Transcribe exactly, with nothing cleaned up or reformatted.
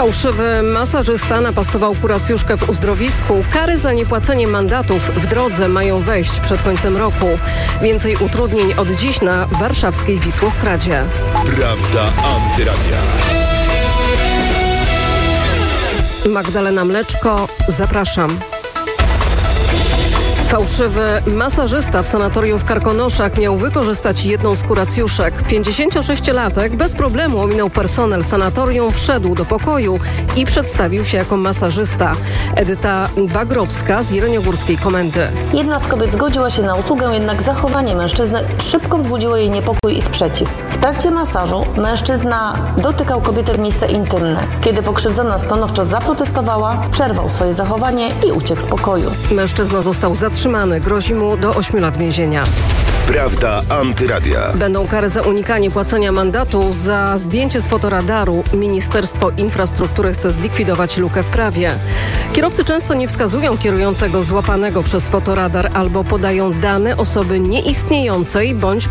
Fałszywy masażysta napastował kuracjuszkę w uzdrowisku. Kary za niepłacenie mandatów w drodze mają wejść przed końcem roku. Więcej utrudnień od dziś na warszawskiej Wisłostradzie. Prawda Antyradia. Magdalena Mleczko, zapraszam. Fałszywy masażysta w sanatorium w Karkonoszach miał wykorzystać jedną z kuracjuszek. pięćdziesięciosześciolatek bez problemu ominął personel sanatorium, wszedł do pokoju i przedstawił się jako masażysta. Edyta Bagrowska z Jeleniogórskiej Komendy. Jedna z kobiet zgodziła się na usługę, jednak zachowanie mężczyzny szybko wzbudziło jej niepokój i sprzeciw. W trakcie masażu mężczyzna dotykał kobietę w miejsca intymne. Kiedy pokrzywdzona stanowczo zaprotestowała, przerwał swoje zachowanie i uciekł z pokoju. Mężczyzna został zatrzymany. Grozi mu do ośmiu lat więzienia. Prawda Antyradia. Będą kary za unikanie płacenia mandatu za zdjęcie z fotoradaru. Ministerstwo Infrastruktury chce zlikwidować lukę w prawie. Kierowcy często nie wskazują kierującego złapanego przez fotoradar albo podają dane osoby nieistniejącej bądź